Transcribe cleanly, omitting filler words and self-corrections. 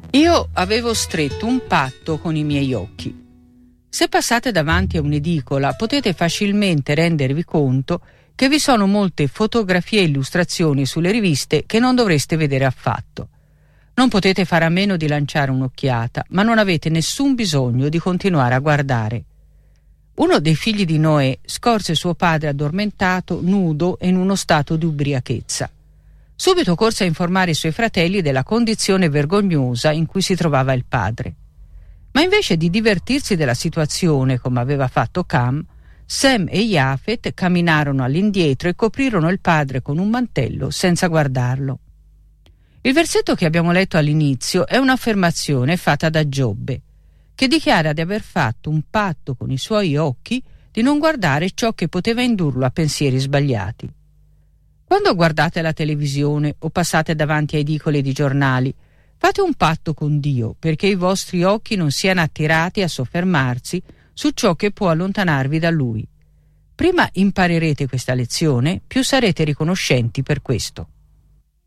Io avevo stretto un patto con i miei occhi. Se passate davanti a un'edicola potete facilmente rendervi conto che vi sono molte fotografie e illustrazioni sulle riviste che non dovreste vedere affatto. Non potete fare a meno di lanciare un'occhiata, ma non avete nessun bisogno di continuare a guardare. Uno dei figli di Noè scorse suo padre addormentato, nudo e in uno stato di ubriachezza. Subito corse a informare i suoi fratelli della condizione vergognosa in cui si trovava il padre. Ma invece di divertirsi della situazione come aveva fatto Cam, Sam e Jafet camminarono all'indietro e coprirono il padre con un mantello senza guardarlo. Il versetto che abbiamo letto all'inizio è un'affermazione fatta da Giobbe, che dichiara di aver fatto un patto con i suoi occhi di non guardare ciò che poteva indurlo a pensieri sbagliati. Quando guardate la televisione o passate davanti ai edicoli di giornali, fate un patto con Dio perché i vostri occhi non siano attirati a soffermarsi su ciò che può allontanarvi da Lui. Prima imparerete questa lezione, più sarete riconoscenti per questo.